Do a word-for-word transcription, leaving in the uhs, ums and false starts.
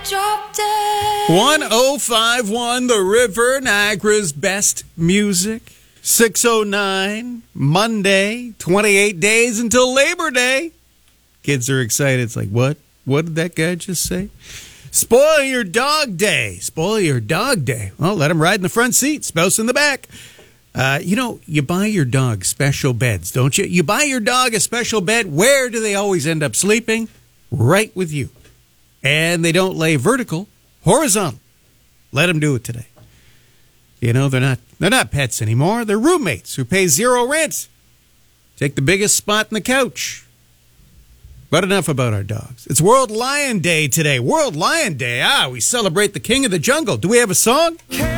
drop dead. one oh five one The River, Niagara's best music. six oh nine, Monday, twenty-eight days until Labor Day. Kids are excited. It's like, what? What did that guy just say? Spoil your dog day. Spoil your dog day. Well, let him ride in the front seat, spouse in the back. Uh, you know, you buy your dog special beds, don't you? You buy your dog a special bed. Where do they always end up sleeping? Right with you. And they don't lay vertical, horizontal. Let them do it today. You know, they're not they're not pets anymore. They're roommates who pay zero rent. Take the biggest spot in the couch. But enough about our dogs. It's World Lion Day today. World Lion Day. Ah, we celebrate the king of the jungle. Do we have a song?